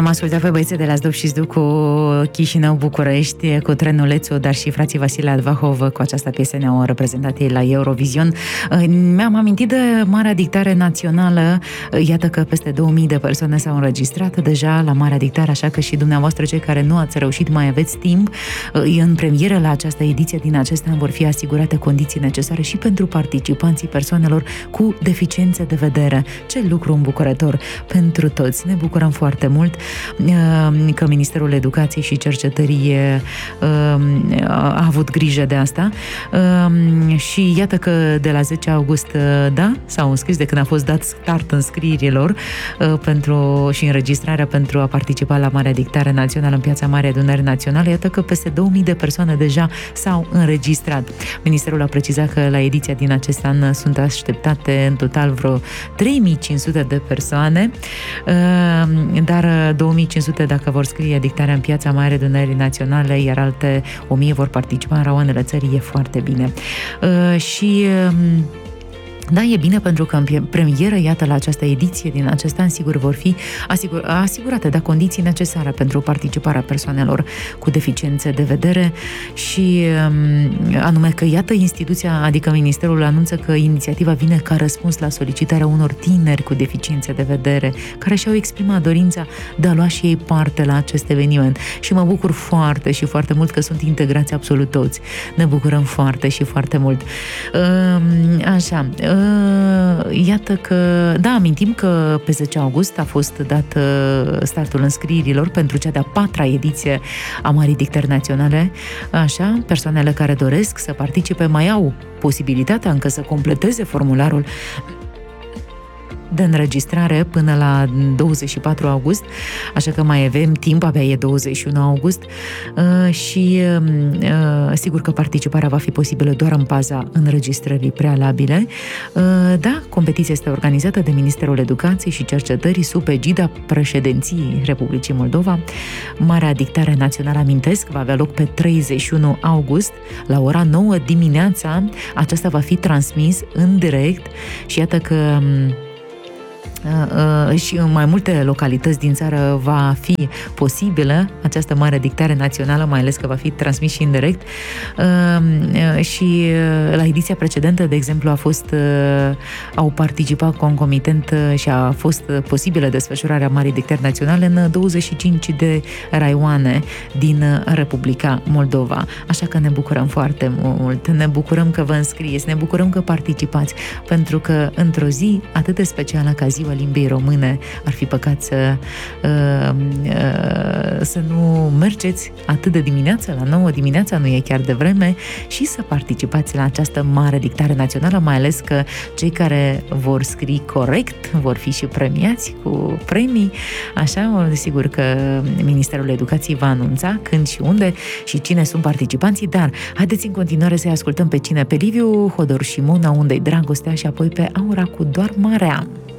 I-am ascultat pe băieții de la Zdub și Zdu cu Chișinău-București, cu Trenulețu, dar și frații Vasile Advahov cu această piesă ne-au reprezentat ei la Eurovision. Mi-am amintit de Marea Dictare Națională. Iată că peste 2000 de persoane s-au înregistrat deja la Marea Dictare, așa că și dumneavoastră, cei care nu ați reușit, mai aveți timp. În premieră la această ediție din acest an vor fi asigurate condiții necesare și pentru participanții persoanelor cu deficiențe de vedere. Ce lucru îmbucurător pentru toți. Ne bucurăm foarte mult că Ministerul Educației și Cercetării a avut grijă de asta și iată că de la 10 august s-au înscris, de când a fost dat start înscrierilor și înregistrarea pentru a participa la Marea Dictare Națională în Piața Mare Adunării Naționale. Iată că peste 2000 de persoane deja s-au înregistrat. Ministerul a precizat că la ediția din acest an sunt așteptate în total vreo 3500 de persoane, dar 2500 dacă vor scrie dictarea în Piața Mare Adunării Naționale, iar alte 1000 vor participa în raoanele țării. E foarte bine. Da, e bine pentru că în premieră, iată, la această ediție din acest an, sigur vor fi asigurate condiții necesare pentru participarea persoanelor cu deficiențe de vedere și anume că, iată, instituția, adică Ministerul anunță că inițiativa vine ca răspuns la solicitarea unor tineri cu deficiențe de vedere care și-au exprimat dorința de a lua și ei parte la acest eveniment și mă bucur foarte și foarte mult că sunt integrați absolut toți. Ne bucurăm foarte și foarte mult. Așa, iată că, da, amintim că pe 10 august a fost dat startul înscrierilor pentru cea de-a 4-a ediție a Marii Dictări Naționale. Așa, persoanele care doresc să participe mai au posibilitatea încă să completeze formularul de înregistrare până la 24 august, așa că mai avem timp, abia e 21 august și sigur că participarea va fi posibilă doar în baza înregistrării prealabile. Da, competiția este organizată de Ministerul Educației și Cercetării sub egida președinției Republicii Moldova. Marea Dictare Națională, amintesc, va avea loc pe 31 august la ora 9 dimineața. Aceasta va fi transmis în direct și iată că și în mai multe localități din țară va fi posibilă această Mare Dictare Națională, mai ales că va fi transmis și în direct. Și la ediția precedentă, de exemplu, au participat concomitent și a fost posibilă desfășurarea Marii Dictări Naționale în 25 de raioane din Republica Moldova. Așa că ne bucurăm foarte mult, ne bucurăm că vă înscrieți, ne bucurăm că participați, pentru că într-o zi atât de specială ca Ziua Limbii Române ar fi păcat să nu mergeți atât de dimineață, la 9 dimineața, nu e chiar de vreme, și să participați la această Mare Dictare Națională, mai ales că cei care vor scrie corect vor fi și premiați cu premii. Așa, sigur că Ministerul Educației va anunța când și unde și cine sunt participanții, dar haideți în continuare să-i ascultăm pe cine? Pe Liviu Hodor și Mona, Unde-i dragostea, și apoi pe Aura cu Doar Marea.